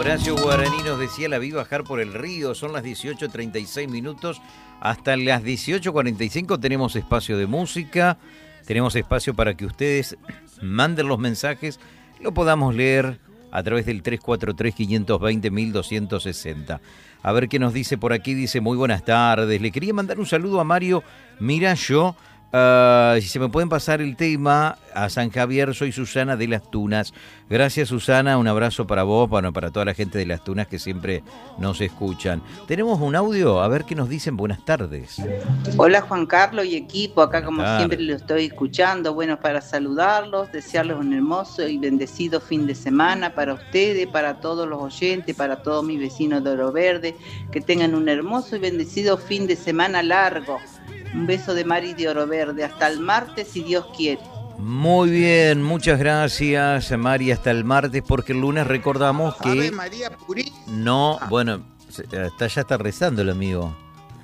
Horacio Guaraní nos decía, la vi bajar por el río, son las 18:36 minutos, hasta las 18:45 tenemos espacio de música, tenemos espacio para que ustedes manden los mensajes, lo podamos leer a través del 343-520-1260. A ver qué nos dice por aquí, dice, muy buenas tardes, le quería mandar un saludo a Mario Mirayo. Si se me pueden pasar el tema a San Javier, soy Susana de Las Tunas. Gracias, Susana, un abrazo para vos, bueno, para toda la gente de Las Tunas que siempre nos escuchan. Tenemos un audio, a ver qué nos dicen. Buenas tardes. Hola Juan Carlos y equipo, acá como siempre lo estoy escuchando. Bueno, para saludarlos, desearles un hermoso y bendecido fin de semana para ustedes, para todos los oyentes, para todos mis vecinos de Oro Verde, que tengan un hermoso y bendecido fin de semana largo. Un beso de Mari de Oro Verde. Hasta el martes, si Dios quiere. Muy bien, muchas gracias, Mari. Hasta el martes, porque el lunes recordamos que... Ave María Purísima. No, bueno, ya está rezando el amigo.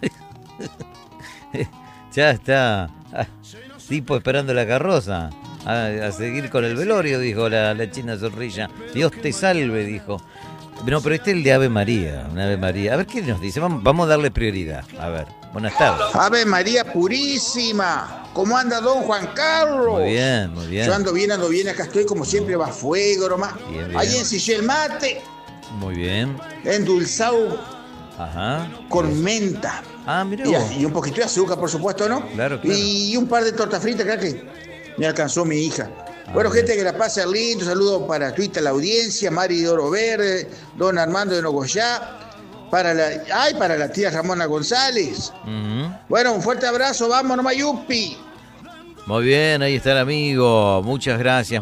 Ya está, tipo esperando la carroza. A seguir con el velorio, dijo la China Zorrilla. Dios te salve, dijo. No, pero este es el de Ave María, una Ave María. A ver qué nos dice, vamos a darle prioridad. A ver, buenas tardes. Ave María Purísima. ¿Cómo anda don Juan Carlos? Muy bien, muy bien. Yo ando bien, acá estoy como siempre, va fuego nomás. Bien, bien. Ahí ensillé el mate. Muy bien. Endulzado. Ajá. Con menta. Ah, mirá. Y un poquito de azúcar, por supuesto, ¿no? Claro. Y un par de tortas fritas, acá que me alcanzó mi hija. Bueno, gente, que la pase lindo. Saludos para Twitter, la audiencia, Mari de Oro Verde, don Armando de Nogoyá, para la tía Ramona González. Uh-huh. Bueno, un fuerte abrazo, vámonos, Mayupi. Muy bien, ahí está el amigo. Muchas gracias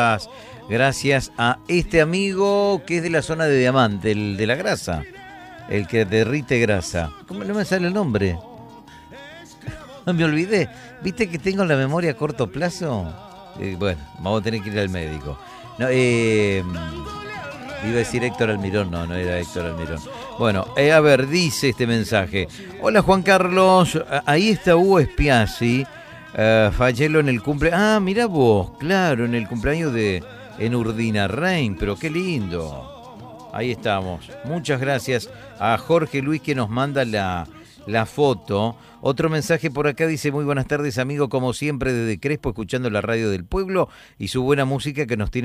a este amigo que es de la zona de Diamante, el de la grasa, el que derrite grasa. ¿Cómo no me sale el nombre? Me olvidé. ¿Viste que tengo la memoria a corto plazo? Bueno, vamos a tener que ir al médico. No, iba a decir Héctor Almirón, no era Héctor Almirón. Bueno, a ver, dice este mensaje. Hola Juan Carlos, ahí está Hugo Spiazzi, fallelo en el mirá vos, claro, en el cumpleaños en Urdinarrain, pero qué lindo. Ahí estamos. Muchas gracias a Jorge Luis que nos manda la foto. Otro mensaje por acá dice, muy buenas tardes amigo, como siempre desde Crespo, escuchando la radio del pueblo y su buena música que nos tiene